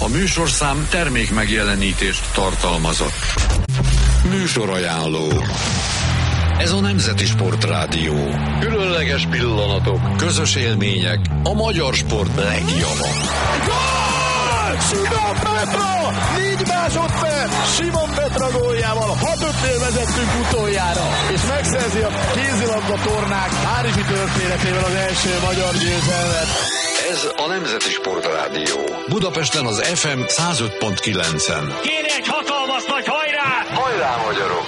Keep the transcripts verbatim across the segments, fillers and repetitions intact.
A műsorszám termék megjelenítést tartalmazott. Műsorajánló. Ez a Nemzeti Sportrádió. Különleges pillanatok, közös élmények, a magyar sport legjava. Gól! Simon Petra! négy másodperc! Simon Petra góljával hat ötnél vezettünk utoljára, és megszerzi a kézilabda tornák párizsi történetével az első magyar győzelmet. Ez a Nemzeti Sportrádió. Budapesten az ef em száz öt pont kilencen. Kéri egy hatalmas nagy hajrá! Hajrá, magyarok!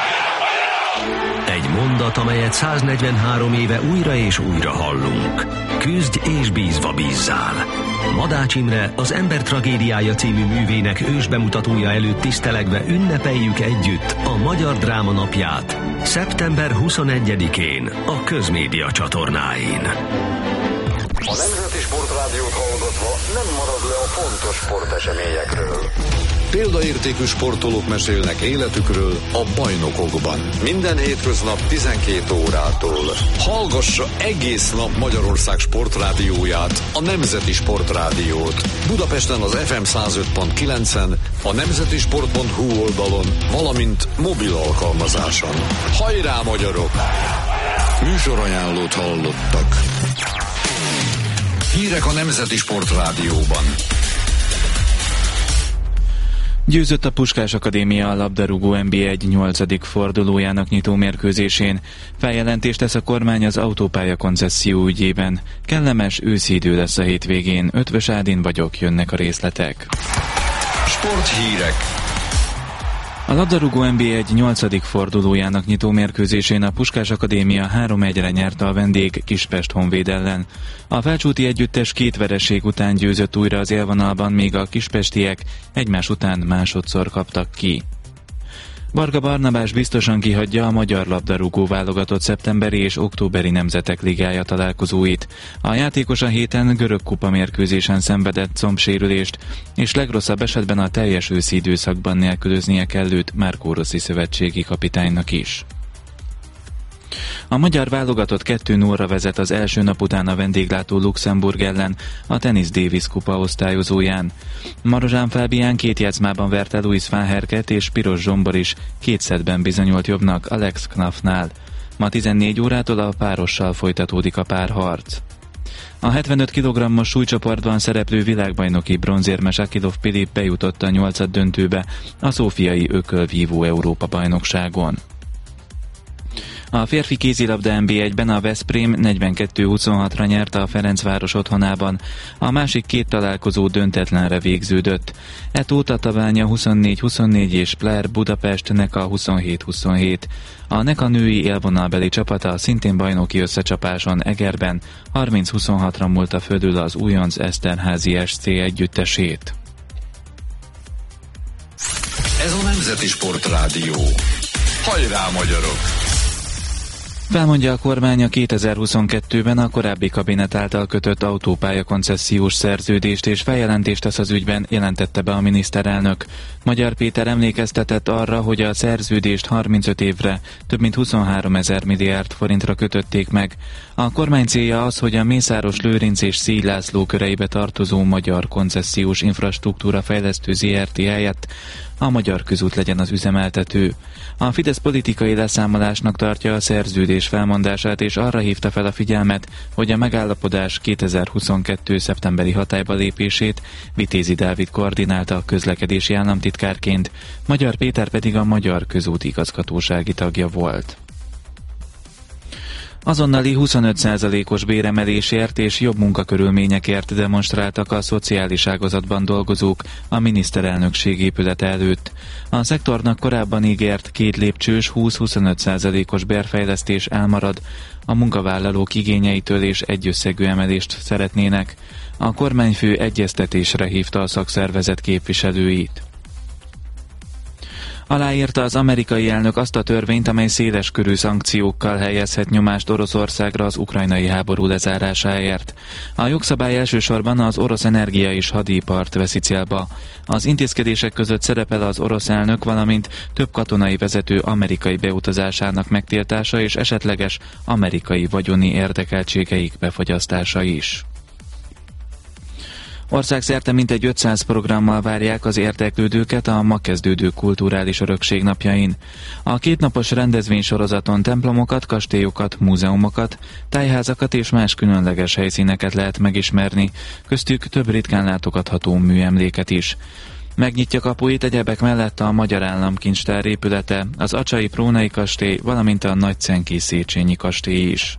Egy mondat, amelyet száznegyvenhárom éve újra és újra hallunk. Küzdj és bízva bízzál. Madács Imre, az Ember tragédiája című művének ősbemutatója előtt tisztelegve ünnepeljük együtt a Magyar Dráma Napját szeptember huszonegyedikén a Közmédia csatornáin. A Nemzeti Sportrádiót hallgatva nem marad le a fontos sporteseményekről. Példaértékű sportolók mesélnek életükről a bajnokokban. Minden hétköznap tizenkét órától. Hallgassa egész nap Magyarország sportrádióját, a Nemzeti Sportrádiót. Budapesten az ef em száz öt pont kilencen, a nemzetisport pont hu oldalon, valamint mobil alkalmazáson. Hajrá, magyarok! Műsorajánlót hallottak. Hírek a Nemzeti Sportrádióban. Győzött a Puskás Akadémia a labdarúgó en bé egy nyolcadik fordulójának nyitó mérkőzésén. Feljelentést tesz a kormány az autópálya koncesszió ügyében. Kellemes őszi idő lesz a hétvégén. Ötvös Ádin vagyok, jönnek a részletek. Sporthírek. A labdarúgó en bé egy nyolcadik fordulójának nyitó mérkőzésén a Puskás Akadémia három egyre nyerte a vendég Kispest Honvéd ellen. A felcsúti együttes két vereség után győzött újra az élvonalban, míg a kispestiek egymás után másodszor kaptak ki. Varga Barnabás biztosan kihagyja a magyar labdarúgó válogatott szeptemberi és októberi Nemzetek Ligája találkozóit. A játékos a héten görög kupa mérkőzésen szenvedett combsérülést, és legrosszabb esetben a teljes őszi időszakban nélkülöznie kell őt Márkó Rossi szövetségi kapitánynak is. A magyar válogatott kettő nullra vezet az első nap után a vendéglátó Luxemburg ellen a Tennis Davis kupa osztályozóján. Marozsán Fábián két játszmában verte Louis van Herket, és Piros Zsombor is két szettben bizonyult jobbnak Alex Knafnál. Ma tizennégy órától a párossal folytatódik a párharc. A hetvenöt kilogrammos súlycsoportban szereplő világbajnoki bronzérmes Akilov Pilip bejutott a nyolcad döntőbe a szófiai ökölvívó Európa-bajnokságon. A férfi kézilabda en bé egyben a Veszprém negyvenkettő huszonhatra nyerte a Ferencváros otthonában, a másik két találkozó döntetlenre végződött. Etó Tatabánya huszonnégy huszonnégy és Plár Budapest Neka huszonhét huszonhét. A Neka női élvonalbeli csapata szintén bajnoki összecsapáson Egerben harminc huszonhatra múlta fölül az újonc Eszterházi es cé együttesét. Ez a Nemzeti Sportrádió. Hajrá, magyarok! Felmondja a kormány a kétezer-huszonkettőben a korábbi kabinet által kötött autópálya koncessziós szerződést, és feljelentést tesz az ügyben, jelentette be a miniszterelnök. Magyar Péter emlékeztetett arra, hogy a szerződést harmincöt évre, több mint huszonháromezer milliárd forintra kötötték meg. A kormány célja az, hogy a Mészáros Lőrinc és Szíj László köreibe tartozó Magyar Koncessziós Infrastruktúra Fejlesztő zé er té helyett a Magyar Közút legyen az üzemeltető. A Fidesz politikai leszámolásnak tartja a szerződés felmondását, és arra hívta fel a figyelmet, hogy a megállapodás kétezer-huszonkettő szeptemberi hatályba lépését Vitézi Dávid koordinálta a közlekedési államtitkárként, Magyar Péter pedig a Magyar Közút igazgatósági tagja volt. Azonnali huszonöt százalékos béremelésért és jobb munkakörülményekért demonstráltak a szociális ágazatban dolgozók a miniszterelnökség épülete előtt. A szektornak korábban ígért két lépcsős húsz-huszonöt százalékos bérfejlesztés elmarad, a munkavállalók igényeitől és egyösszegű emelést szeretnének. A kormányfő egyeztetésre hívta a szakszervezet képviselőit. Aláírta az amerikai elnök azt a törvényt, amely széleskörű szankciókkal helyezhet nyomást Oroszországra az ukrajnai háború lezárásáért. A jogszabály elsősorban az orosz energia és hadipart veszi célba. Az intézkedések között szerepel az orosz elnök, valamint több katonai vezető amerikai beutazásának megtiltása és esetleges amerikai vagyoni érdekeltségeik befagyasztása is. Országszerte mintegy ötszáz programmal várják az érdeklődőket a ma kezdődő kulturális örökség napjain. A kétnapos rendezvénysorozaton templomokat, kastélyokat, múzeumokat, tájházakat és más különleges helyszíneket lehet megismerni, köztük több ritkán látogatható műemléket is. Megnyitja kapuit egyebek mellett a Magyar Államkincstár épülete, az Acsai Prónai kastély, valamint a Nagycenki Széchenyi kastély is.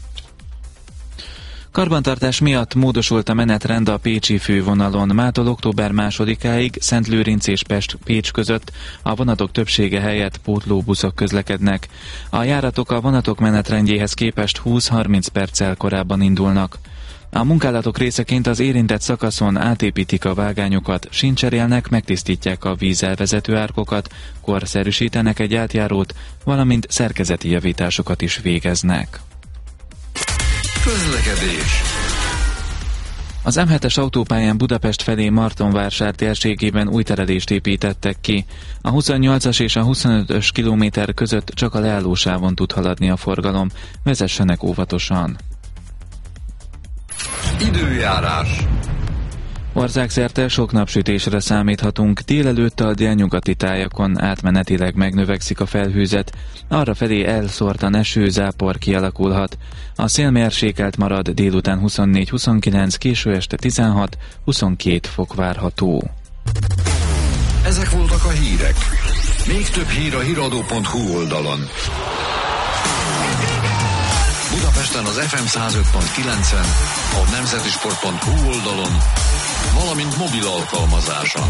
Karbantartás miatt módosult a menetrend a pécsi fővonalon. Mától október másodikáig Szentlőrinc és Pest Pécs között a vonatok többsége helyett pótlóbuszok közlekednek. A járatok a vonatok menetrendjéhez képest húsz-harminc perccel korábban indulnak. A munkálatok részeként az érintett szakaszon átépítik a vágányokat, sincserélnek, megtisztítják a vízelvezető árkokat, korszerűsítenek egy átjárót, valamint szerkezeti javításokat is végeznek. Közlekedés. Az em hetes autópályán Budapest felé Martonvásár térségében új terelést építettek ki. A huszonnyolcas és a huszonötös kilométer között csak a leállósávon tud haladni a forgalom. Vezessenek óvatosan. Időjárás. Országszerte sok napsütésre számíthatunk, délelőtt a délnyugati tájakon átmenetileg megnövekszik a felhőzet, arrafelé elszórtan eső, zápor kialakulhat. A szél mérsékelt marad, délután huszonnégy-huszonkilenc, késő este tizenhat-huszonkét fok várható. Ezek voltak a hírek. Még több hír a híradó pont hu oldalon. Budapesten az ef em száz öt pont kilencen, a nemzetisport pont hu oldalon, valamint mobil alkalmazáson.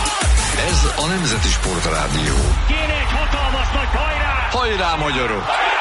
Ez a Nemzeti Sport Rádió. Kéne egy hatalmas nagy hajrá! Hajrá, magyarok!